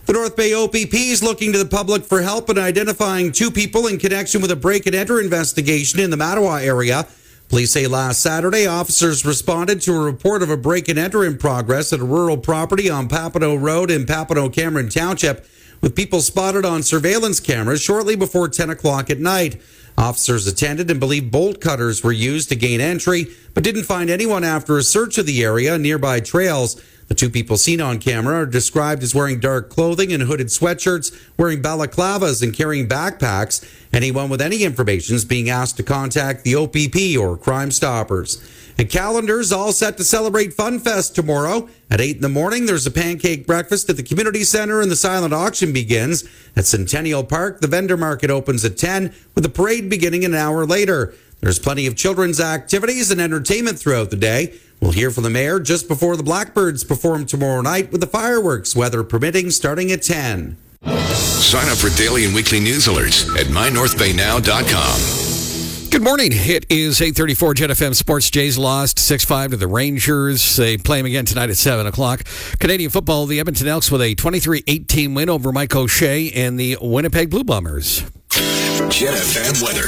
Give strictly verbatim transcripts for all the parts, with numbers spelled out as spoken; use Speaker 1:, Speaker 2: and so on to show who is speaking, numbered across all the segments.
Speaker 1: The North Bay O P P is looking to the public for help in identifying two people in connection with a break-and-enter investigation in the Mattawa area. Police say last Saturday, officers responded to a report of a break-and-enter in progress at a rural property on Papineau Road in Papineau-Cameron Township, with people spotted on surveillance cameras shortly before ten o'clock at night. Officers attended and believed bolt cutters were used to gain entry, but didn't find anyone after a search of the area and nearby trails. The two people seen on camera are described as wearing dark clothing and hooded sweatshirts, wearing balaclavas and carrying backpacks. Anyone with any information is being asked to contact the O P P or Crime Stoppers. And calendars all set to celebrate Fun Fest tomorrow. At eight in the morning, there's a pancake breakfast at the community center and the silent auction begins. At Centennial Park, the vendor market opens at ten, with the parade beginning an hour later. There's plenty of children's activities and entertainment throughout the day. We'll hear from the mayor just before the Blackbirds perform tomorrow night, with the fireworks, weather permitting, starting at ten.
Speaker 2: Sign up for daily and weekly news alerts at my north bay now dot com.
Speaker 3: Good morning. It is eight thirty-four Jet F M Sports. Jays lost six five to the Rangers. They play them again tonight at seven o'clock. Canadian football, the Edmonton Elks with a twenty-three eighteen win over Mike O'Shea and the Winnipeg Blue Bombers.
Speaker 2: Jet F M weather.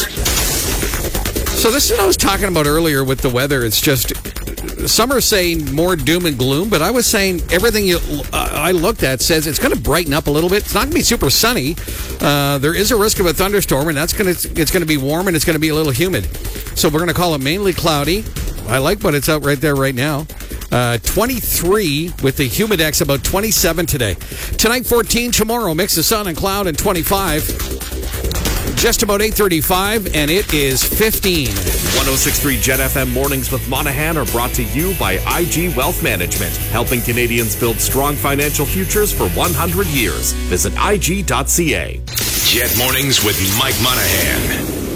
Speaker 3: So this is what I was talking about earlier with the weather. It's just, some are saying more doom and gloom, but I was saying everything you, uh, I looked at says it's going to brighten up a little bit. It's not going to be super sunny. Uh, there is a risk of a thunderstorm, and that's going to, it's going to be warm and it's going to be a little humid. So we're going to call it mainly cloudy. I like what it's out right there right now. Uh, twenty-three with the humidex, about twenty-seven today. Tonight, fourteen. Tomorrow, mix of sun and cloud, and twenty-five. Just about eight thirty-five, and it is fifteen.
Speaker 4: one oh six point three Jet F M Mornings with Monahan are brought to you by I G Wealth Management, helping Canadians build strong financial futures for one hundred years. Visit I G dot C A.
Speaker 2: Jet Mornings with Mike Monahan.